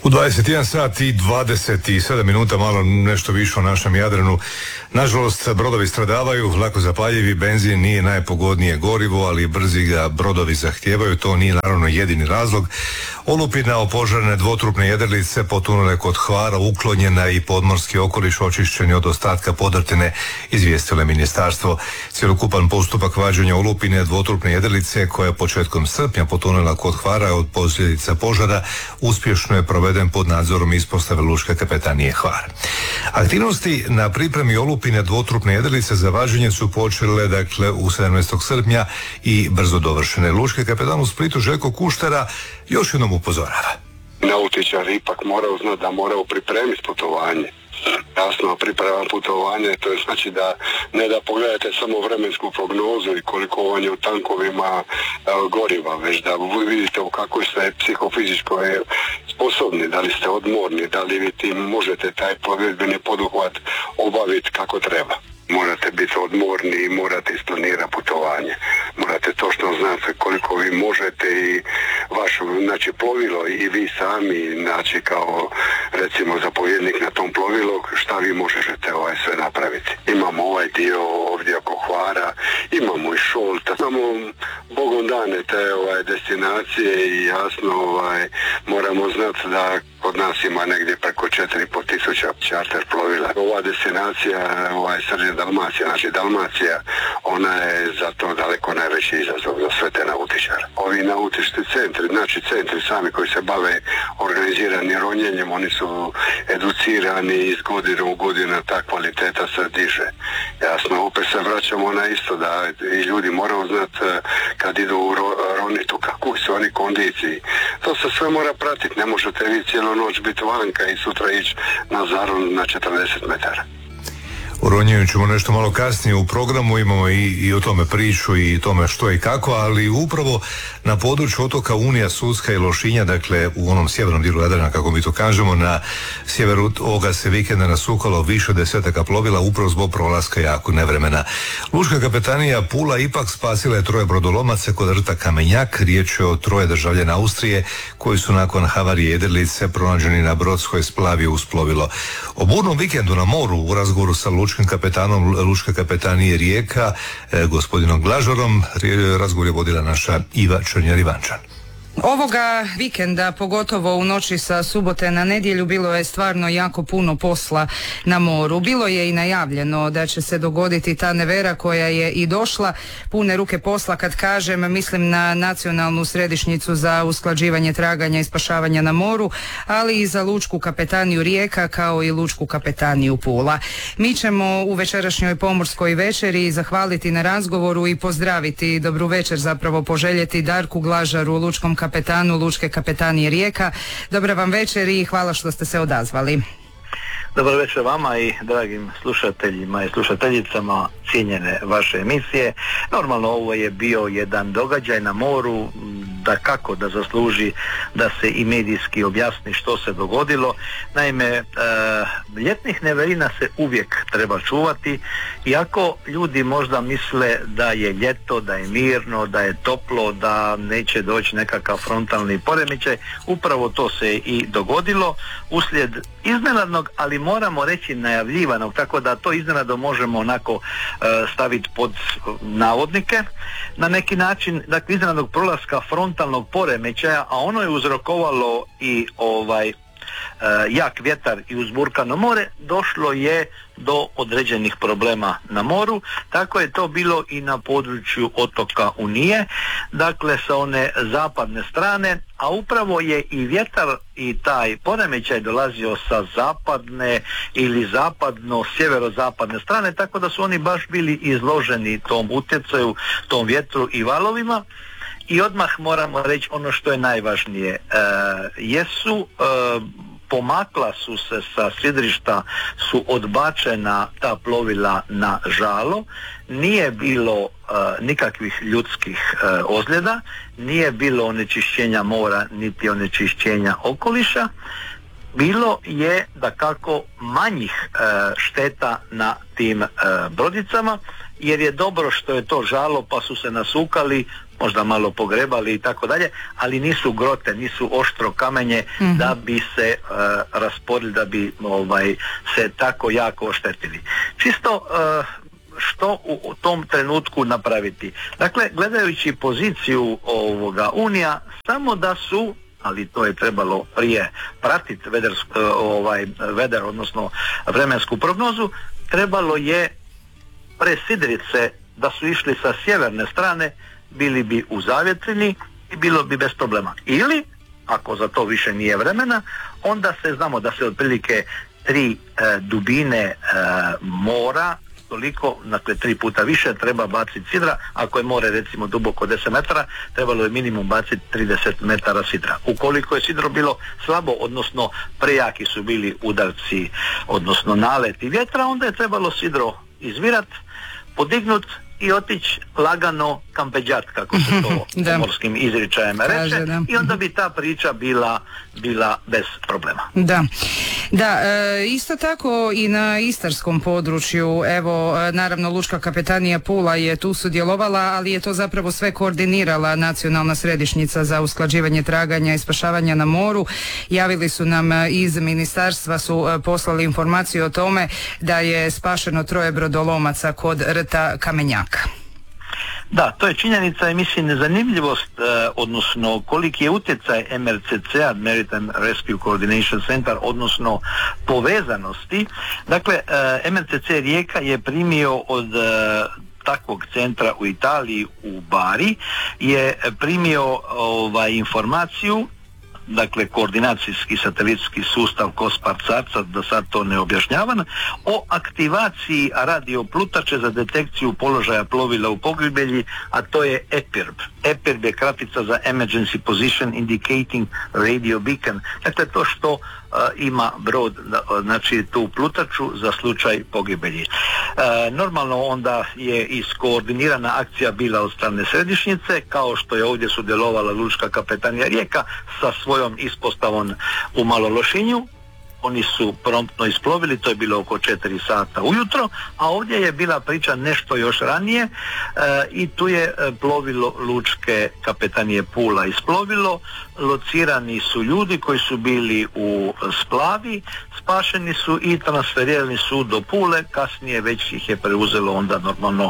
U 21 sat i 27 minuta, malo nešto više o našem Jadranu. Nažalost, brodovi stradavaju, lako zapaljivi, benzin nije najpogodnije gorivo, ali brzi ga brodovi zahtijevaju, to nije naravno jedini razlog. Olupina, opožarene dvotrupne jedrilice potonule kod Hvara, uklonjena i podmorski okoliš očišćeni od ostatka podrtine, izvijestilo je ministarstvo. Cjelokupan postupak vađenja olupine dvotrupne jedrilice, koja je početkom srpnja potonula kod Hvara od posljedica požara, uspješno je proveden pod nadzorom ispostave Lučke kapetanije Hvar. Aktivnosti na pripremi olupine dvotrupne jedrilice za vađenje su počele u 17. srpnja i brzo dovršene. Lučki kapetan u Splitu Željko Kuštera još jednom upozorava. Nautičar ipak moraju znati da moraju pripremiti putovanje. Jasno, priprema putovanja, to je znači da ne da pogledate samo vremensku prognozu i koliko vam je u tankovima goriva, već da vidite u kakvoj ste psihofizičkoj sposobni, da li ste odmorni, da li vi tim možete taj plovidbeni poduhvat obaviti kako treba. Morate biti odmorni i morate isplanirati putovanje. Morate točno znati koliko vi možete i vaše plovilo i vi sami, kao recimo zapovjednik na tom plovilu, šta vi možete sve napraviti. Imamo ovaj dio ovdje oko Hvara, imamo i Šolta, imamo Bogom dane te destinacije i jasno moramo znati da kod nas ima negdje preko 4.500 čarter plovila. Ova destinacija, srce Dalmacija, znači Dalmacija, ona je za to daleko najveći izazov za sve te nautičare. Ovi nautički centri, znači centri sami koji se bave organiziranim ronjenjem, oni su educirani iz godine u godinu, ta kvaliteta se diže. Jasno, opet se vraćamo na isto da i ljudi moraju znati kad idu u ronitu, kako su oni kondiciji. To se sve mora pratiti, ne možete vi cijelu noć biti vanka i sutra ići na zaron na 40 metara. O ronjenju ćemo nešto malo kasnije u programu, imamo i o tome priču i tome što i kako, ali upravo na području otoka Unija, Suska i Lošinja, dakle u onom sjevernom dijelu Jadrana, kako mi to kažemo, na sjeveru ovoga se vikenda nasukalo više desetaka plovila upravo zbog prolaska jako nevremena. Lučka kapetanija Pula ipak spasila je 3 brodolomaca kod rta Kamenjak. Riječ je o 3 državljana Austrije koji su nakon havarije jedrilice pronađeni na brodskoj splavi uz plovilo. O burnom vikendu na moru u razgovoru sa lučkim kapetanom Lučke kapetanije Rijeka, gospodinom Glažarom, razgovor je vodila naša Iva Črnjar-Ivančan. Ovoga vikenda, pogotovo u noći sa subote na nedjelju, bilo je stvarno jako puno posla na moru. Bilo je i najavljeno da će se dogoditi ta nevera koja je i došla. Pune ruke posla, kad kažem, mislim na Nacionalnu središnjicu za usklađivanje traganja i spašavanja na moru, ali i za Lučku kapetaniju Rijeka kao i Lučku kapetaniju Pula. Mi ćemo u večerašnjoj pomorskoj večeri zahvaliti na razgovoru i pozdraviti, dobru večer zapravo poželjeti Darku Glažaru, lučkom kapetanu Lučke kapetanije Rijeka. Dobra vam večer i hvala što ste se odazvali. Dobar večer vama i dragim slušateljima i slušateljicama cijenjene vaše emisije. Normalno ovo je bio jedan događaj na moru, da kako da zasluži da se i medijski objasni što se dogodilo. Naime, ljetnih neverina se uvijek treba čuvati, iako ljudi možda misle da je ljeto, da je mirno, da je toplo, da neće doći nekakav frontalni poremećaj. Upravo to se i dogodilo uslijed iznenadnog, ali moramo reći najavljivanog, tako da to iznenadno možemo onako staviti pod navodnike na neki način, dakle iznenadnog prolaska frontalnog poremećaja, a ono je uzrokovalo i jak vjetar i uzburkano more, došlo je do određenih problema na moru. Tako je to bilo i na području otoka Unije, dakle sa one zapadne strane, a upravo je i vjetar i taj poremećaj dolazio sa zapadne ili zapadno-sjeverozapadne strane, tako da su oni baš bili izloženi tom utjecaju, tom vjetru i valovima. I odmah moramo reći ono što je najvažnije. Pomakla su se sa sidrišta, su odbačena ta plovila na žalo, nije bilo nikakvih ljudskih ozljeda, nije bilo onečišćenja mora niti onečišćenja okoliša. Bilo je dakako manjih šteta na tim brodicama, jer je dobro što je to žalo pa su se nasukali možda malo pogrebali i tako dalje, ali nisu grote, nisu oštro kamenje da bi se rasporili, da bi se tako jako oštetili. Čisto što u tom trenutku napraviti? Dakle, gledajući poziciju Unija, samo da su, ali to je trebalo prije pratiti vedar, odnosno vremensku prognozu, trebalo je presidriti se da su išli sa sjeverne strane, bili bi u zavjetrini i bilo bi bez problema. Ili, ako za to više nije vremena, onda znamo da se otprilike 3 dubine mora, toliko, dakle 3 puta više treba baciti sidra. Ako je more recimo duboko 10 metara, trebalo je minimum baciti 30 metara sidra. Ukoliko je sidro bilo slabo, odnosno prejaki su bili udarci, odnosno naleti vjetra, onda je trebalo sidro izvirat, podignut i otići lagano kampeđat, kako se to morskim izričajem reče, i onda bi ta priča bila bez problema. Da, isto tako i na istarskom području, evo, naravno Lučka kapetanija Pula je tu sudjelovala, ali je to zapravo sve koordinirala Nacionalna središnjica za usklađivanje traganja i spašavanja na moru. Javili su nam iz ministarstva, su poslali informaciju o tome da je spašeno 3 brodolomaca kod rta Kamenjaka. Da, to je činjenica i mislim zanimljivost, odnosno koliki je utjecaj MRCC-a, Maritime Rescue Coordination Center, odnosno povezanosti. Dakle, MRCC Rijeka je primio od takvog centra u Italiji, u Bari, je primio informaciju, dakle koordinacijski satelitski sustav COSPAR-SARCA, da sad to ne objašnjavam, o aktivaciji radioplutače za detekciju položaja plovila u pogibelji, a to je EPIRB. EPIRB je kratica za Emergency Position Indicating Radio Beacon. Dakle, to što ima brod, znači tu plutaču za slučaj pogibelji. Normalno onda je iskoordinirana akcija bila od strane središnjice, kao što je ovdje sudjelovala Lučka kapetanija Rijeka sa svojom ispostavom u Malološinju. Oni su promptno isplovili, to je bilo oko 4 sata ujutro, a ovdje je bila priča nešto još ranije i tu je plovilo Lučke kapetanije Pula isplovilo, locirani su ljudi koji su bili u splavi, spašeni su i transferirani su do Pule, kasnije već ih je preuzelo onda normalno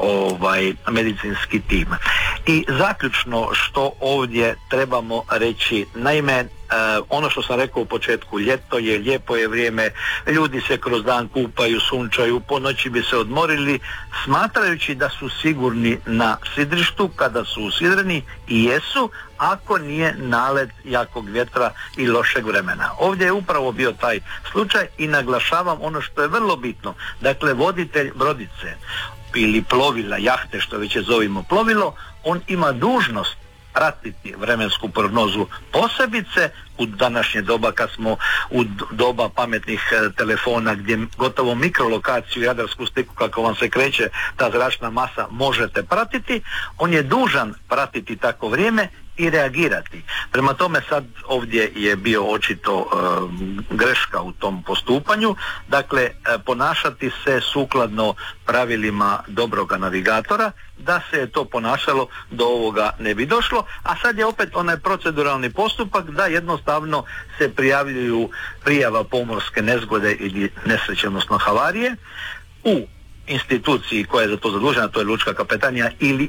medicinski tim. I zaključno što ovdje trebamo reći, naime, ono što sam rekao u početku, ljeto je, lijepo je vrijeme, ljudi se kroz dan kupaju, sunčaju, po noći bi se odmorili, smatrajući da su sigurni na sidrištu kada su usidreni, i jesu, ako nije nalet jakog vjetra i lošeg vremena. Ovdje je upravo bio taj slučaj i naglašavam ono što je vrlo bitno. Dakle, voditelj brodice ili plovila, jahte, što već je zovimo plovilo, on ima dužnost pratiti vremensku prognozu, posebice u današnje doba kad smo u doba pametnih telefona gdje gotovo mikrolokaciju, jadarsku sliku kako vam se kreće ta zračna masa možete pratiti. On je dužan pratiti tako vrijeme i reagirati. Prema tome sad ovdje je bio očito greška u tom postupanju, dakle ponašati se sukladno pravilima dobroga navigatora. Da se je to ponašalo, do ovoga ne bi došlo, a sad je opet onaj proceduralni postupak da jednostavno se prijavljuju prijava pomorske nezgode ili nesreće, odnosno havarije, u instituciji koja je za to zadužena, to je Lučka kapetanija ili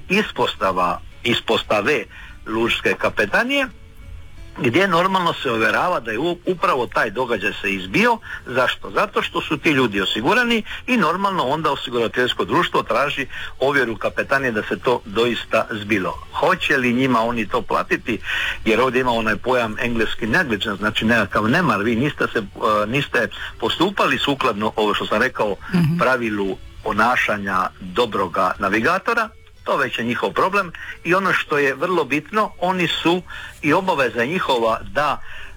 ispostave Lučke kapetanije, gdje normalno se ovjerava da je upravo taj događaj se izbio. Zašto? Zato što su ti ljudi osigurani i normalno onda osigurateljsko društvo traži ovjeru kapetanije da se to doista zbilo. Hoće li njima oni to platiti? Jer ovdje ima onaj pojam engleski negligence, znači nekakav nemar, vi niste postupali sukladno, ovo što sam rekao, pravilu ponašanja dobroga navigatora. To već je njihov problem i ono što je vrlo bitno, oni su i obaveza njihova da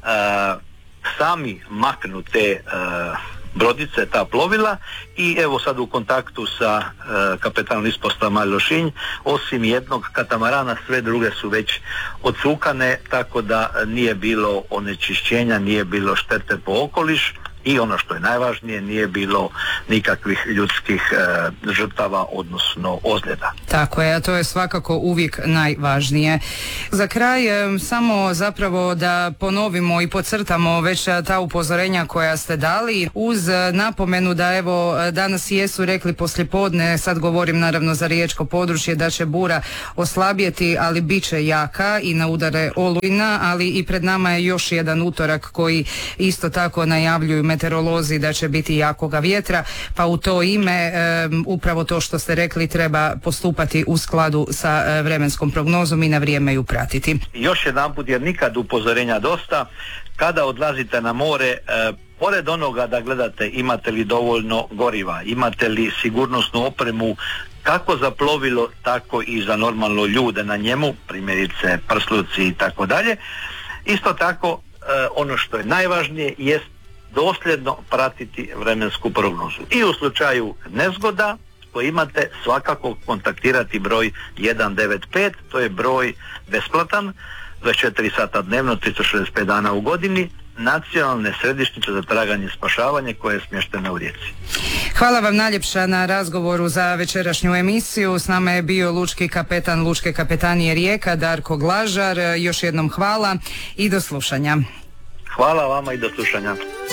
sami maknu te brodice, ta plovila, i evo sad u kontaktu sa kapetanom ispostava Mali Lošinj, osim jednog katamarana sve druge su već odsukane, tako da nije bilo onečišćenja, nije bilo štete po okoliš i ono što je najvažnije, nije bilo nikakvih ljudskih žrtava, odnosno ozljeda. Tako je, a to je svakako uvijek najvažnije. Za kraj samo zapravo da ponovimo i podcrtamo već ta upozorenja koja ste dali, uz napomenu da evo danas jesu rekli poslijepodne, sad govorim naravno za riječko područje, da će bura oslabjeti, ali bit će jaka i na udare olujna, ali i pred nama je još jedan utorak koji isto tako najavljuju meteorolozi da će biti jakoga vjetra, pa u to ime upravo to što ste rekli, treba postupati u skladu sa vremenskom prognozom i na vrijeme ju pratiti. Još jedanput, jer nikad upozorenja dosta, kada odlazite na more, pored onoga da gledate imate li dovoljno goriva, imate li sigurnosnu opremu kako za plovilo, tako i za normalno ljude na njemu, primjerice prsluci i tako dalje. Isto tako, ono što je najvažnije jest dosljedno pratiti vremensku prognozu. I u slučaju nezgoda koji imate, svakako kontaktirati broj 195, to je broj besplatan, 24 sata dnevno, 365 dana u godini, nacionalne središnjice za traganje i spašavanje koje je smještena u Rijeci. Hvala vam najljepša na razgovoru za večerašnju emisiju. S nama je bio lučki kapetan Lučke kapetanije Rijeka Darko Glažar. Još jednom hvala i do slušanja. Hvala vama i do slušanja.